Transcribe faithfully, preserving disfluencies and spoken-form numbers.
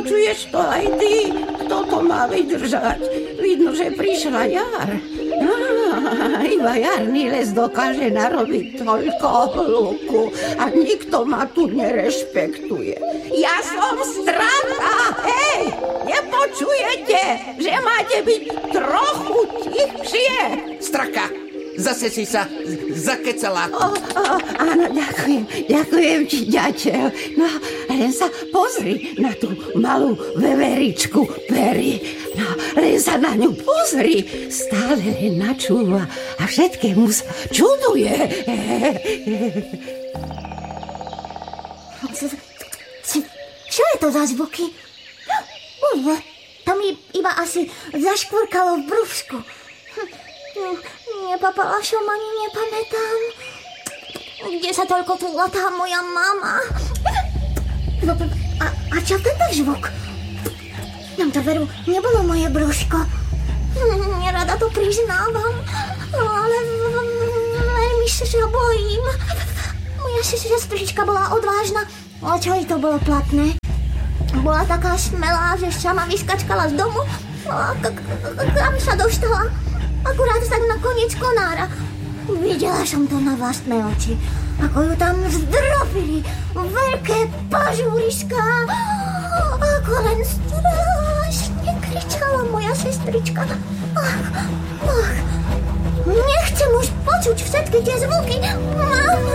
Počuješ to aj ty? Kto to má vydržať? Vidno, že prišla jar. Ah, iba jarný les dokáže narobiť toľko hluku a nikto ma tu nerešpektuje. Ja som strata, hej! Nepočujete, že máte byť trochu tichšie? Straka, zase si sa zakecala. O, o, áno, ďakujem, ďakujem ti, ďateľ. No, len sa pozri na tú malú veveričku Peri. No, len sa na ňu pozri. Stále len načúva a všetkému sa čuduje. Čo je to za zvuky? Uj, to mi iba asi zaškvrkalo v brúšku. Nepapala som ani nepamätám. Kde sa toľko tu latá moja mama? A, a čo tento zvuk? Nám to veru nebolo moje brúško. Nerada to priznávam, ale veľmi sa bojím. Moja sestrička bola odvážna, ale čo jej to bolo platné? Bola taká smelá, že sama vyskačkala z domu a kam sa dostala. Akurát tak na koniec konára. Videla som to na vlastné oči, ako ju tam zdrobili veľké pažúriská. Ako len strašne kričala moja sestrička. Ach, ach, nechcem už počuť všetky tie zvuky. Mám